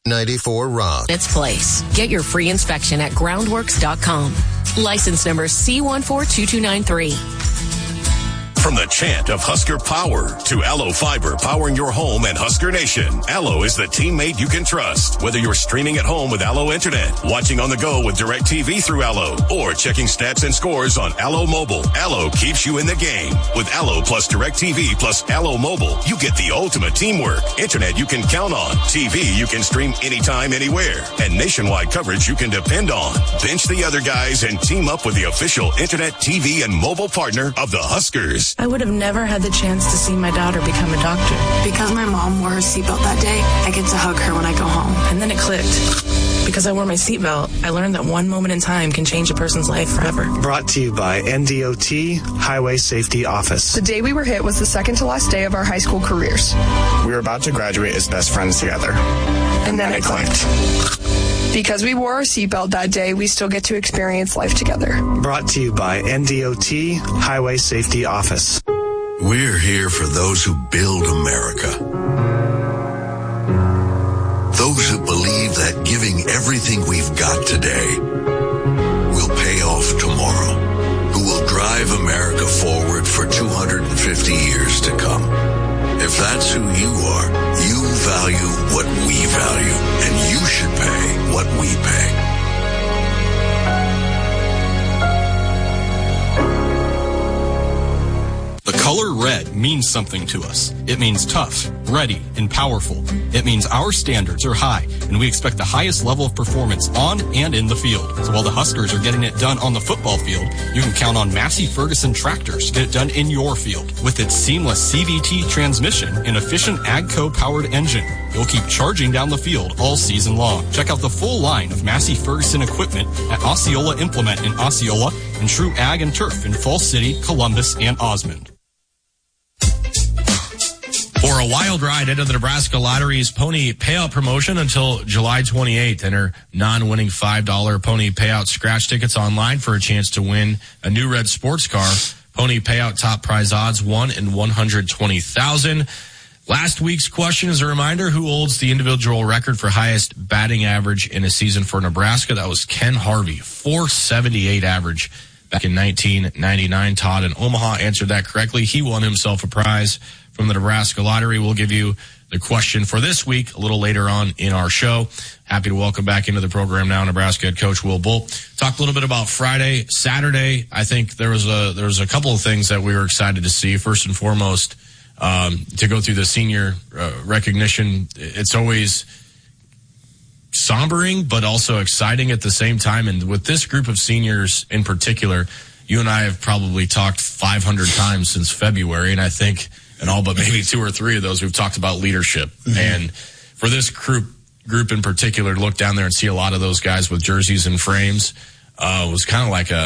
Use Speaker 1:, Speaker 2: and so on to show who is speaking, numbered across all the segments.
Speaker 1: 94 Rock.
Speaker 2: Its place. Get your free inspection at groundworks.com. License number C142293.
Speaker 3: From the chant of Husker Power to Allo Fiber powering your home and Husker Nation, Allo is the teammate you can trust. Whether you're streaming at home with Allo Internet, watching on the go with DirecTV through Allo, or checking stats and scores on Allo Mobile, Allo keeps you in the game. With Allo plus DirecTV plus Allo Mobile, you get the ultimate teamwork. Internet you can count on, TV you can stream anytime, anywhere, and nationwide coverage you can depend on. Bench the other guys and team up with the official Internet, TV, and mobile partner of the Huskers.
Speaker 4: I would have never had the chance to see my daughter become a doctor.
Speaker 5: Because my mom wore her seatbelt that day, I get to hug her when I go home.
Speaker 4: And then it clicked. Because I wore my seatbelt, I learned that one moment in time can change a person's life forever.
Speaker 6: Brought to you by NDOT Highway Safety Office.
Speaker 7: The day we were hit was the second to last day of our high school careers.
Speaker 6: We were about to graduate as best friends together.
Speaker 7: And then it clicked. Because we wore our seatbelt that day, we still get to experience life together.
Speaker 6: Brought to you by NDOT Highway Safety Office.
Speaker 8: We're here for those who build America. Those who believe that giving everything we've got today will pay off tomorrow. Who will drive America forward for 250 years to come. If that's who you are, you value what we value, and you should pay what we pay.
Speaker 9: The color red means something to us. It means tough, ready, and powerful. It means our standards are high, and we expect the highest level of performance on and in the field. So while the Huskers are getting it done on the football field, you can count on Massey Ferguson tractors to get it done in your field. With its seamless CVT transmission and efficient AGCO-powered engine, you'll keep charging down the field all season long. Check out the full line of Massey Ferguson equipment at Osceola Implement in Osceola and True Ag and Turf in Falls City, Columbus, and Osmond.
Speaker 10: For a wild ride into the Nebraska Lottery's pony payout promotion until July 28th. Enter non-winning $5 pony payout scratch tickets online for a chance to win a new red sports car. Pony payout top prize odds 1 in 120,000. Last week's question is a reminder: who holds the individual record for highest batting average in a season for Nebraska? That was Ken Harvey, .478 average back in 1999. Todd in Omaha answered that correctly. He won himself a prize from the Nebraska Lottery. We'll give you the question for this week a little later on in our show. Happy to welcome back into the program now Nebraska head coach Will Bolt. Talk a little bit about Friday. Saturday, I think there was a couple of things that we were excited to see. First and foremost, to go through the senior recognition. It's always sombering, but also exciting at the same time. And with this group of seniors in particular, you and I have probably talked 500 times since February, and I think in all but maybe 2 or 3 of those we've talked about leadership. Mm-hmm. And for this group in particular, to look down there and see a lot of those guys with jerseys and frames was kind of like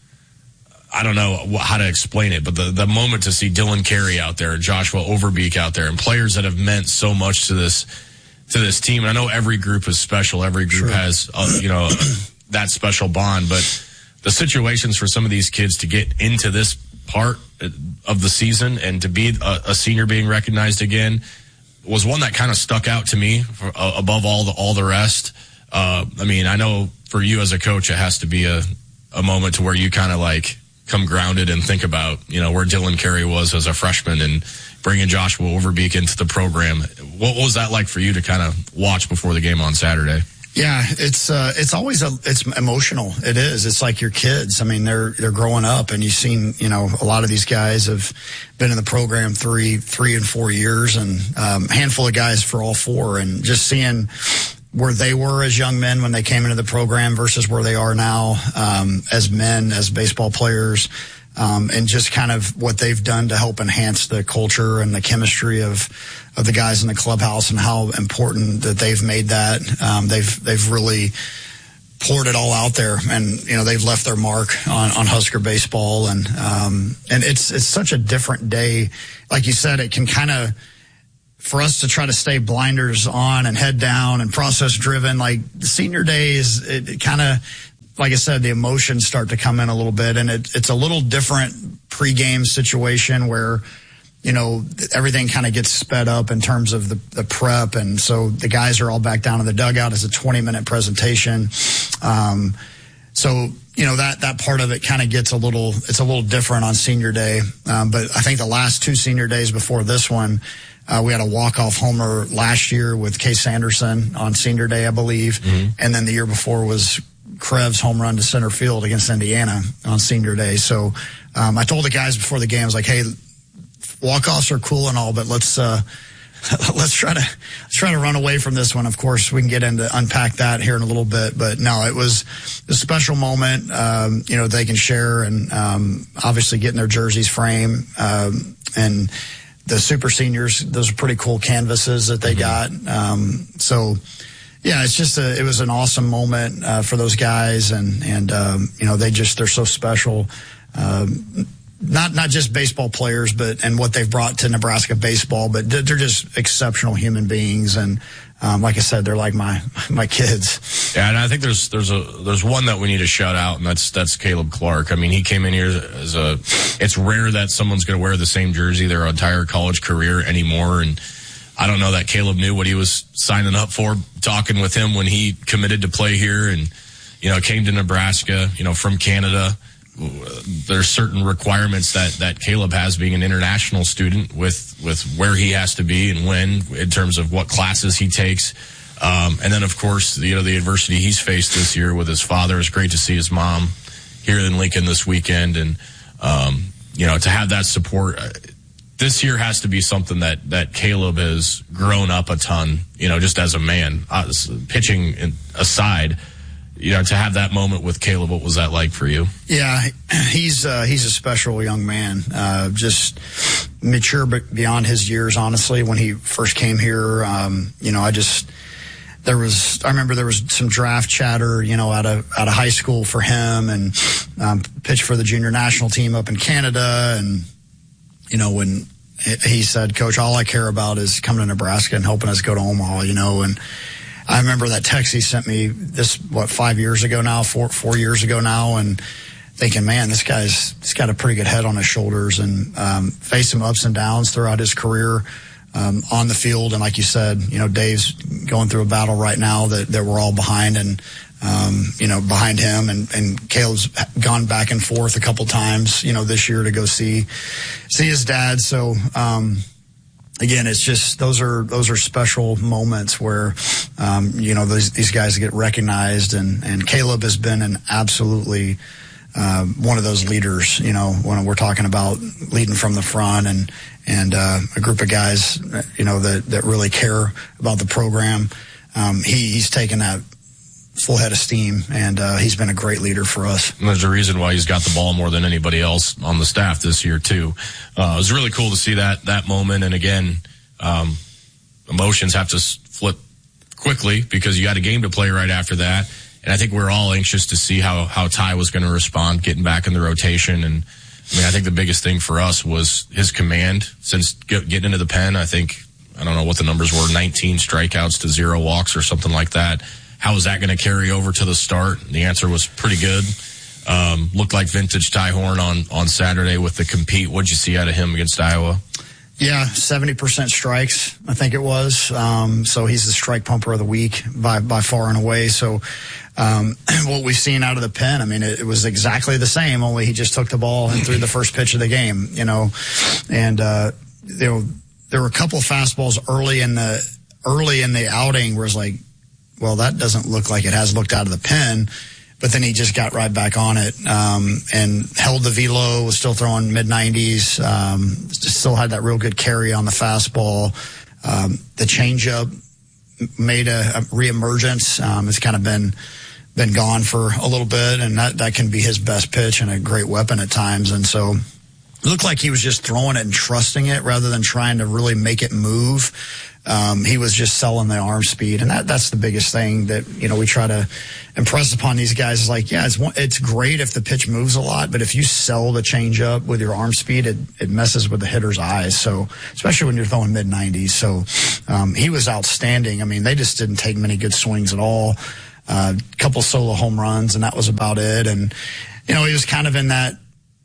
Speaker 10: I don't know how to explain it, but the moment to see Dylan Carey out there and Joshua Overbeek out there and players that have meant so much to this team. And I know every group is special. Every group has, that special bond, but the situations for some of these kids to get into this part of the season and to be a senior being recognized again was one that kind of stuck out to me above all the rest. I mean, I know for you as a coach, it has to be a moment to where you kind of like come grounded and think about, where Dylan Carey was as a freshman and bringing Joshua Overbeek into the program. What was that like for you to kind of watch before the game on Saturday?
Speaker 11: Yeah, it's always it's emotional. It is. It's like your kids. I mean, they're growing up, and you've seen, a lot of these guys have been in the program 3 and 4 years, and handful of guys for all 4, and just seeing where they were as young men when they came into the program versus where they are now as men, as baseball players. And just kind of what they've done to help enhance the culture and the chemistry of the guys in the clubhouse, and how important that they've made that. They've really poured it all out there, and they've left their mark on Husker baseball, and it's such a different day. Like you said, it can kind of, for us to try to stay blinders on and head down and process driven, like the senior days, it kind of, like I said, the emotions start to come in a little bit, and it's a little different pregame situation where, everything kind of gets sped up in terms of the prep. And so the guys are all back down in the dugout as a 20-minute presentation. So that part of it kind of gets it's a little different on senior day. But I think the last 2 senior days before this one, we had a walk-off homer last year with Case Sanderson on senior day, I believe. Mm-hmm. And then the year before was Krev's home run to center field against Indiana on senior day. So I told the guys before the game, I was like, hey, walk-offs are cool and all, but let's try to run away from this one. Of course, we can get into unpack that here in a little bit, but no, it was a special moment, they can share, and obviously getting their jerseys framed, and the super seniors, those are pretty cool canvases that they got. So yeah, it's just it was an awesome moment for those guys, and they're so special. Not just baseball players, and what they've brought to Nebraska baseball, but they're just exceptional human beings. And like I said, they're like my kids.
Speaker 10: Yeah, and I think there's one that we need to shout out, and that's Caleb Clark. I mean, he came in here it's rare that someone's going to wear the same jersey their entire college career anymore. And I don't know that Caleb knew what he was signing up for, talking with him when he committed to play here and, came to Nebraska, from Canada. There's certain requirements that Caleb has being an international student with where he has to be and when in terms of what classes he takes. And then, of course, the adversity he's faced this year with his father. It's great to see his mom here in Lincoln this weekend. And, to have that support this year has to be something that Caleb has grown up a ton, just as a man, pitching aside. To have that moment with Caleb, what was that like for you? Yeah,
Speaker 11: he's a special young man, just mature but beyond his years, honestly. When he first came here, I remember there was some draft chatter, out of high school for him, and pitched for the junior national team up in Canada. And, when he said, Coach, all I care about is coming to Nebraska and helping us go to Omaha, and I remember that text he sent me 5 years ago now, four years ago now, and thinking, man, this guy's got a pretty good head on his shoulders, and faced some ups and downs throughout his career on the field. And like you said, Dave's going through a battle right now that we're all behind, and behind him, and Caleb's gone back and forth a couple times, this year to go see his dad. So, again, it's just those are special moments where these guys get recognized, and Caleb has been an absolutely one of those leaders. When we're talking about leading from the front, and a group of guys that really care about the program. He's taken that full head of steam, and he's been a great leader for us.
Speaker 10: And there's a reason why he's got the ball more than anybody else on the staff this year too. It was really cool to see that moment. And again, emotions have to flip quickly because you got a game to play right after that. And I think we're all anxious to see how Ty was going to respond, getting back in the rotation. And I think the biggest thing for us was his command since getting into the pen. I don't know what the numbers were, 19 strikeouts to 0 walks or something like that. How is that going to carry over to the start? The answer was pretty good. Looked like vintage Ty Horn on Saturday with the compete. What'd you see out of him against Iowa?
Speaker 11: Yeah, 70% strikes, I think it was. So he's the strike pumper of the week by far and away. So what we've seen out of the pen, it was exactly the same, only he just took the ball and threw the first pitch of the game, And there were a couple of fastballs early in the outing where it's like, well, that doesn't look like it has looked out of the pen. But then he just got right back on it and held the velo, was still throwing mid-90s, still had that real good carry on the fastball. The changeup made a reemergence. It's kind of been gone for a little bit, and that can be his best pitch and a great weapon at times. And so it looked like he was just throwing it and trusting it rather than trying to really make it move. He was just selling the arm speed, and that's the biggest thing that we try to impress upon these guys. Is like, yeah, it's great if the pitch moves a lot, but if you sell the changeup with your arm speed, it messes with the hitter's eyes. So especially when you're throwing mid-90s. So he was outstanding. They just didn't take many good swings at all. Couple solo home runs, and that was about it. And he was kind of in that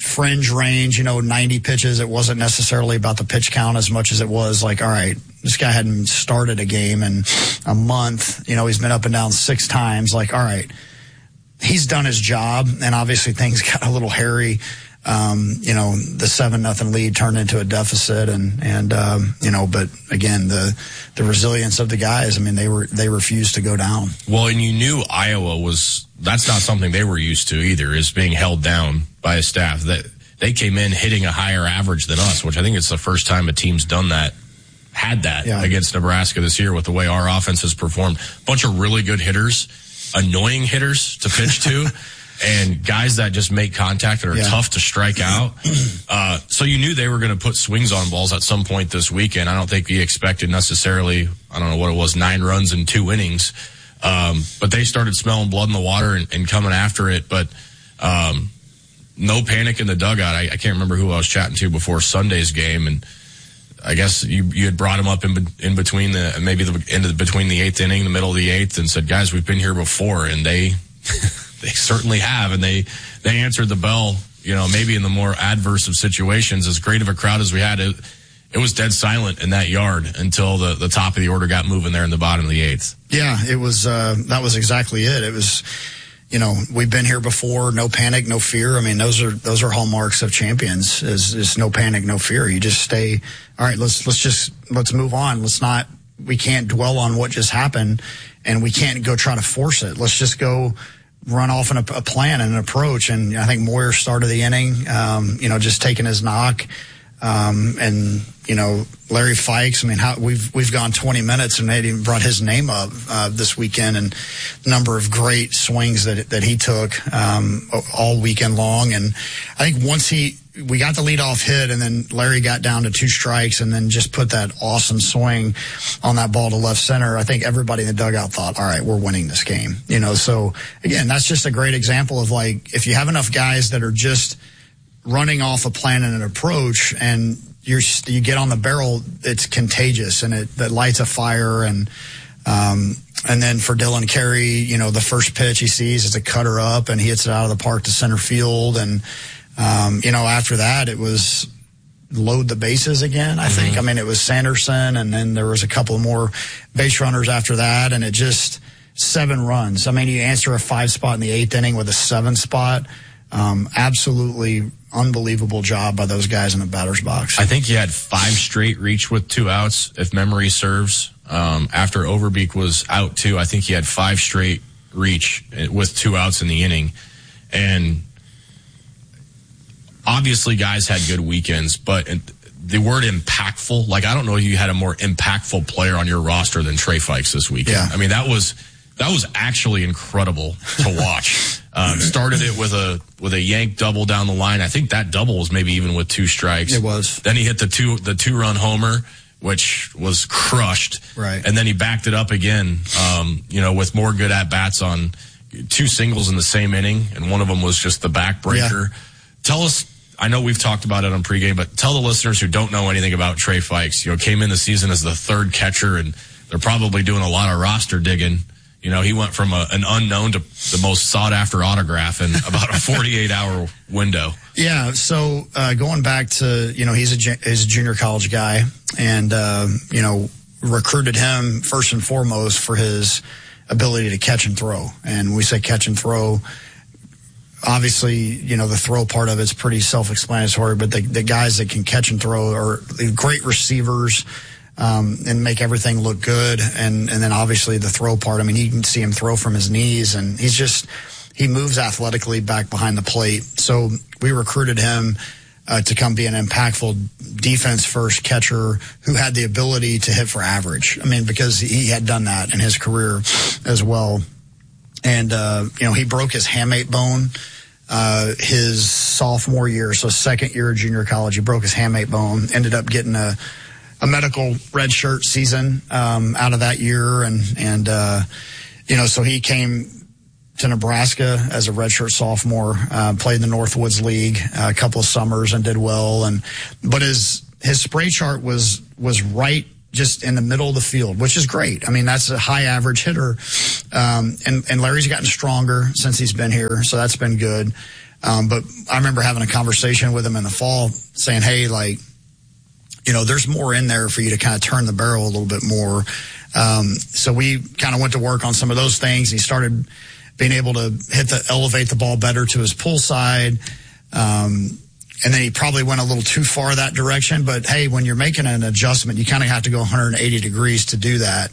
Speaker 11: fringe range, 90 pitches. It wasn't necessarily about the pitch count as much as it was like, all right, this guy hadn't started a game in a month. He's been up and down 6 times. Like, all right, he's done his job. And obviously things got a little hairy. The 7-0 lead turned into a deficit but again, the resilience of the guys, they refused to go down.
Speaker 10: Well, and you knew Iowa that's not something they were used to either, is being held down by a staff. That they came in hitting a higher average than us, which I think it's the first time a team's done that, against Nebraska this year with the way our offense has performed. Bunch of really good hitters, annoying hitters to pitch to. And guys that just make contact and are tough to strike out. So you knew they were going to put swings on balls at some point this weekend. I don't think we expected necessarily, 9 runs in 2 innings. But they started smelling blood in the water and coming after it. But no panic in the dugout. I can't remember who I was chatting to before Sunday's game. And I guess you had brought him up in between between the 8th inning, the middle of the 8th, and said, guys, we've been here before. And they certainly have, and they answered the bell, maybe in the more adverse of situations. As great of a crowd as we had, it was dead silent in that yard until the top of the order got moving there in the bottom of the 8th.
Speaker 11: Yeah, it was, that was exactly it. It was, we've been here before, no panic, no fear. Those are hallmarks of champions is no panic, no fear. You just stay, all right, let's move on. We can't dwell on what just happened, and we can't go try to force it. Let's just go run off in a plan and an approach. And I think Moyer started the inning, just taking his knock. Larry Fikes, we've gone 20 minutes and they even brought his name up, this weekend, and the number of great swings that he took, all weekend long. And I think once we got the leadoff hit, and then Larry got down to 2 strikes and then just put that awesome swing on that ball to left center. I think everybody in the dugout thought, all right, we're winning this game. So again, that's just a great example of, like, if you have enough guys that are just running off a plan and an approach, and you get on the barrel, it's contagious, and that lights a fire. And then for Dylan Carey, the first pitch he sees is a cutter up, and he hits it out of the park to center field. And after that, it was load the bases again, I think. It was Sanderson, and then there was a couple more base runners after that, and it just 7 runs. You answer a 5 spot in the 8th inning with a 7 spot. Absolutely unbelievable job by those guys in the batter's box.
Speaker 10: I think he had 5 straight reach with 2 outs, if memory serves. After Overbeek was out too, I think he had 5 straight reach with 2 outs in the inning. And obviously guys had good weekends, but the word impactful, I don't know if you had a more impactful player on your roster than Trey Fikes this weekend. Yeah. That was actually incredible to watch. Started it with a yank double down the line. I think that double was maybe even with 2 strikes.
Speaker 11: It was.
Speaker 10: Then he hit the 2-run homer, which was crushed.
Speaker 11: Right.
Speaker 10: And then he backed it up again, with more good at-bats on 2 singles in the same inning, and one of them was just the backbreaker. Yeah. Tell us, I know we've talked about it on pregame, but tell the listeners who don't know anything about Trey Fikes. Came in the season as the 3rd catcher, and they're probably doing a lot of roster digging. He went from an unknown to the most sought-after autograph in about a 48-hour window.
Speaker 11: Yeah, so going back to, he's a junior college guy, and, recruited him first and foremost for his ability to catch and throw. And we say catch and throw. Obviously, the throw part of it's pretty self-explanatory, but the guys that can catch and throw are great receivers, and make everything look good. And then obviously the throw part, you can see him throw from his knees, and he moves athletically back behind the plate. So we recruited him to come be an impactful defense first catcher who had the ability to hit for average. Because he had done that in his career as well. And, he broke his hamate bone, his sophomore year. So 2nd year of junior college, he broke his hamate bone, ended up getting a medical red shirt season out of that year, and so he came to Nebraska as a redshirt sophomore, played in the Northwoods League a couple of summers and did well, but his spray chart was right just in the middle of the field, which is great. That's a high average hitter, and Larry's gotten stronger since he's been here, so that's been good. But I remember having a conversation with him in the fall saying, hey, like, there's more in there for you to kind of turn the barrel a little bit more. So we kind of went to work on some of those things. He started being able to elevate the ball better to his pull side. And then he probably went a little too far that direction. But hey, when you're making an adjustment, you kind of have to go 180 degrees to do that.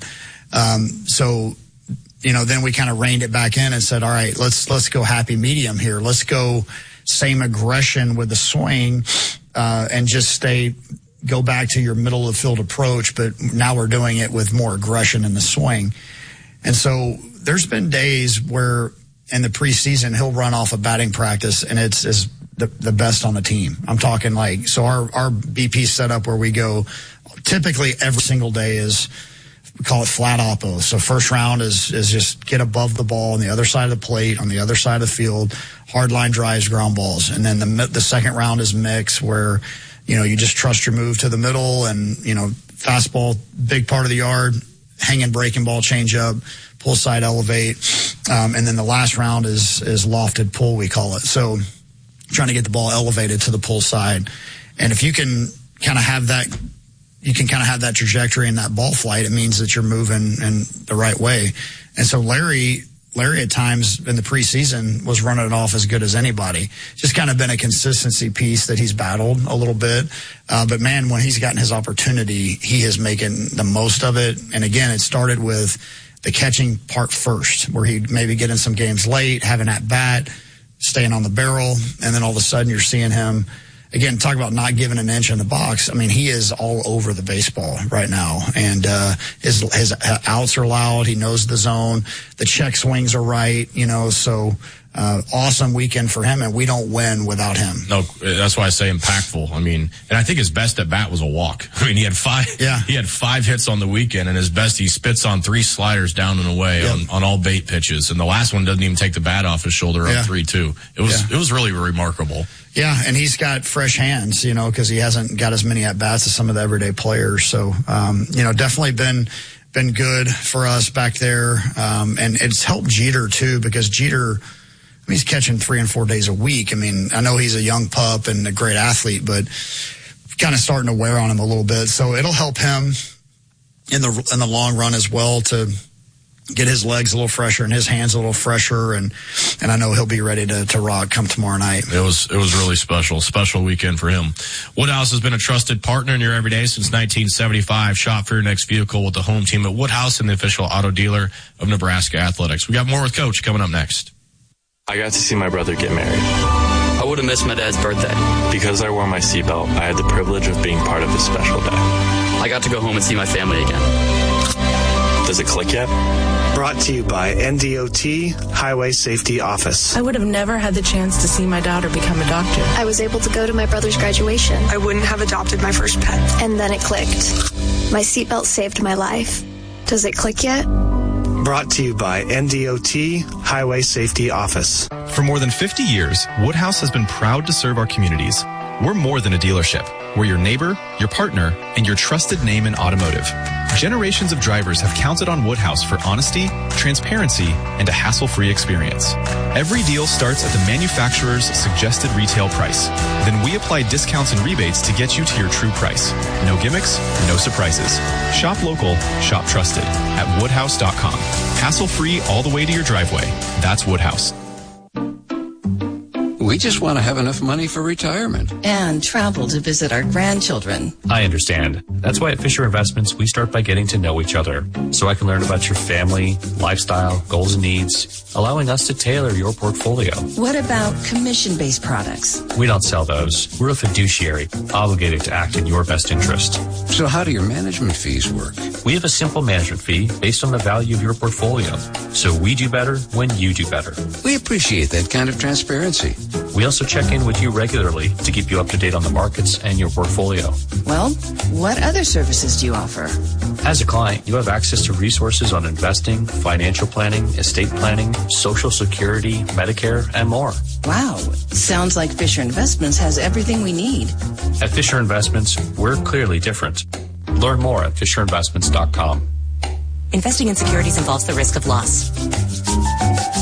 Speaker 11: So then we kind of reined it back in and said, all right, let's go happy medium here. Let's go same aggression with the swing, and just go back to your middle of the field approach. But now we're doing it with more aggression in the swing. And so there's been days where in the preseason, he'll run off a batting practice and it's the best on the team. I'm talking like, so our BP setup where we go typically every single day is, we call it flat oppo. So first round is just get above the ball on the other side of the plate, on the other side of the field, hard line drives, ground balls. And then the second round is mix where, you just trust your move to the middle and, fastball, big part of the yard, hanging breaking ball, change up, pull side, elevate. And then the last round is lofted pull, we call it. So trying to get the ball elevated to the pull side. And if you can kind of have that, trajectory and that ball flight, it means that you're moving in the right way. And so Larry at times in the preseason was running it off as good as anybody. Just kind of been a consistency piece that he's battled a little bit. But man, when he's gotten his opportunity, he is making the most of it. And again, it started with the catching part first, where he'd maybe get in some games late, having at bat, staying on the barrel, and then all of a sudden you're seeing him, again, talk about not giving an inch in the box. I mean, he is all over the baseball right now, and his outs are loud. He knows the zone. The check swings are right, so awesome weekend for him, and we don't win without him.
Speaker 10: No, that's why I say impactful. I mean, and I think his best at bat was a walk. I mean, he had 5 hits on the weekend, and his best, he spits on 3 sliders down and away on all bait pitches. And the last one doesn't even take the bat off his shoulder up 3-2. It was really remarkable.
Speaker 11: Yeah, and he's got fresh hands, because he hasn't got as many at-bats as some of the everyday players. So, definitely been good for us back there. And it's helped Jeter, too, because Jeter, he's catching 3 and 4 days a week. I mean, I know he's a young pup and a great athlete, but kind of starting to wear on him a little bit. So it'll help him in the long run as well to get his legs a little fresher and his hands a little fresher, and I know he'll be ready to rock come tomorrow night.
Speaker 10: It was really special weekend for him. Woodhouse has been a trusted partner in your everyday since 1975. Shop for your next vehicle with the home team at Woodhouse and the official auto dealer of Nebraska Athletics. We got more with Coach coming up next.
Speaker 1: I got to see my brother get married. I would have missed my dad's birthday. Because I wore my seatbelt, I had the privilege of being part of this special day. I got to go home and see my family again. Does it click yet?
Speaker 6: Brought to you by NDOT Highway Safety Office.
Speaker 4: I would have never had the chance to see my daughter become a doctor.
Speaker 12: I was able to go to my brother's graduation.
Speaker 7: I wouldn't have adopted my first pet.
Speaker 12: And then it clicked. My seatbelt saved my life. Does it click yet?
Speaker 6: Brought to you by NDOT Highway Safety Office.
Speaker 13: For more than 50 years, Woodhouse has been proud to serve our communities. We're more than a dealership. We're your neighbor, your partner, and your trusted name in automotive. Generations of drivers have counted on Woodhouse for honesty, transparency, and a hassle-free experience. Every deal starts at the manufacturer's suggested retail price. Then we apply discounts and rebates to get you to your true price. No gimmicks, no surprises. Shop local, shop trusted at woodhouse.com. Hassle-free all the way to your driveway. That's Woodhouse.
Speaker 14: We just want to have enough money for retirement.
Speaker 15: And travel to visit our grandchildren.
Speaker 16: I understand. That's why at Fisher Investments, we start by getting to know each other, so I can learn about your family, lifestyle, goals and needs, allowing us to tailor your portfolio.
Speaker 15: What about commission-based products?
Speaker 16: We don't sell those. We're a fiduciary, obligated to act in your best interest.
Speaker 14: So how do your management fees work?
Speaker 16: We have a simple management fee based on the value of your portfolio. So we do better when you do better.
Speaker 14: We appreciate that kind of transparency.
Speaker 16: We also check in with you regularly to keep you up to date on the markets and your portfolio.
Speaker 15: Well, what other services do you offer?
Speaker 16: As a client, you have access to resources on investing, financial planning, estate planning, Social Security, Medicare, and more.
Speaker 15: Wow. Sounds like Fisher Investments has everything we need.
Speaker 16: At Fisher Investments, we're clearly different. Learn more at FisherInvestments.com.
Speaker 2: Investing in securities involves the risk of loss.